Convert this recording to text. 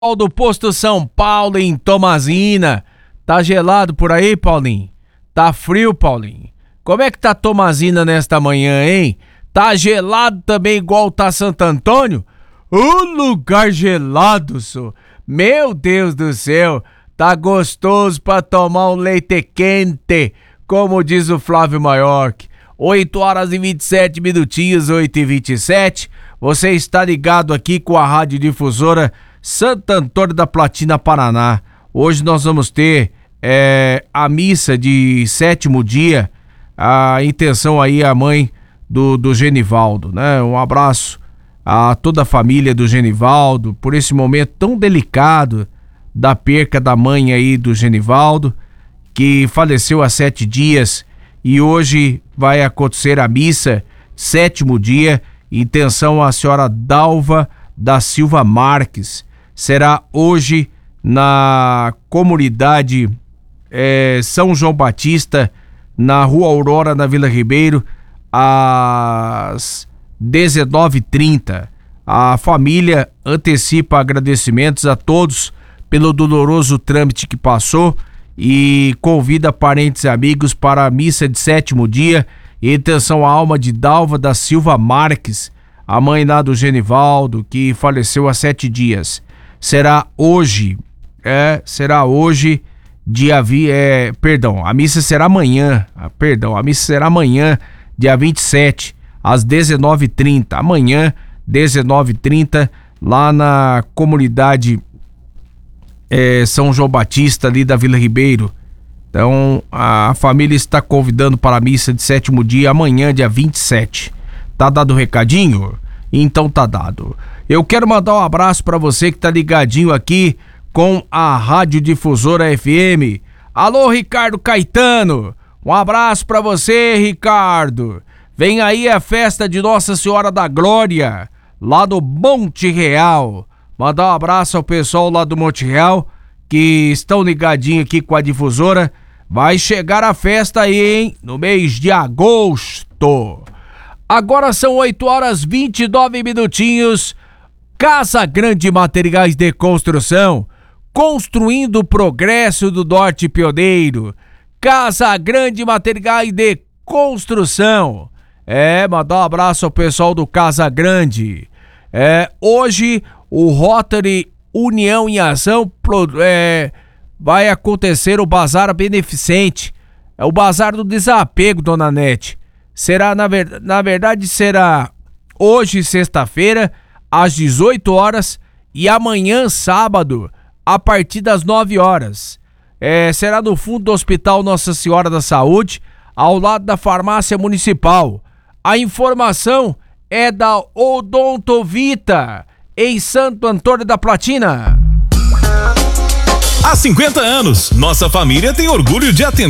Do Posto São Paulo em Tomazina. Tá gelado por aí, Paulinho? Tá frio, Paulinho? Como é que tá Tomazina nesta manhã, hein? Tá gelado também igual tá Santo Antônio? Lugar gelado, só. Meu Deus do céu, tá gostoso pra tomar um leite quente, como diz o Flávio Maiorque. 8 horas e 27 minutinhos, 8h27. Você está ligado aqui com a Rádio Difusora Santo Antônio da Platina, Paraná. Hoje nós vamos ter a missa de 7º dia. A intenção aí, a mãe do Genivaldo, né? Um abraço a toda a família do Genivaldo por esse momento tão delicado da perca da mãe aí do Genivaldo, que faleceu há 7 dias, e hoje vai acontecer a missa 7º dia. Intenção a senhora Dalva da Silva Marques. Será hoje na comunidade São João Batista, na Rua Aurora, na Vila Ribeiro, às 19h30. A família antecipa agradecimentos a todos pelo doloroso trâmite que passou e convida parentes e amigos para a missa de 7º dia. Em intenção à alma de Dalva da Silva Marques, a mãe lá do Genivaldo, que faleceu há 7 dias. Será hoje, a missa será amanhã, a missa será amanhã, dia 27, às 19h30, amanhã, 19h30, lá na comunidade São João Batista, ali da Vila Ribeiro. Então, a família está convidando para a missa de 7º dia, amanhã, dia 27. Tá dado o recadinho? Então tá dado. Eu quero mandar um abraço para você que tá ligadinho aqui com a Rádio Difusora FM. Alô, Ricardo Caetano. Um abraço para você, Ricardo. Vem aí a festa de Nossa Senhora da Glória, lá do Monte Real. Mandar um abraço ao pessoal lá do Monte Real, que estão ligadinho aqui com a Difusora. Vai chegar a festa aí, hein? No mês de agosto. Agora são 8 horas 29 minutinhos. Casa Grande Materiais de Construção, construindo o progresso do Norte Pioneiro. Casa Grande Materiais de Construção. Mandar um abraço ao pessoal do Casa Grande. Hoje o Rotary União em Ação vai acontecer o Bazar Beneficente. É o Bazar do Desapego, dona Nete. Será, na verdade, será hoje, sexta-feira, às 18 horas e amanhã, sábado, a partir das 9 horas. Será no fundo do Hospital Nossa Senhora da Saúde, ao lado da Farmácia Municipal. A informação é da Odontovita, em Santo Antônio da Platina. Há 50 anos, nossa família tem orgulho de atender